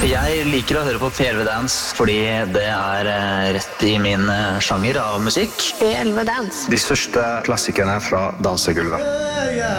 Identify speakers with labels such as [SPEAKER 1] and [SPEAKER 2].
[SPEAKER 1] Jeg liker å høre på P11 Dance fordi det rett i min sjanger av musikk.
[SPEAKER 2] P11 Dance.
[SPEAKER 3] De største klassikerne fra dansegulvet.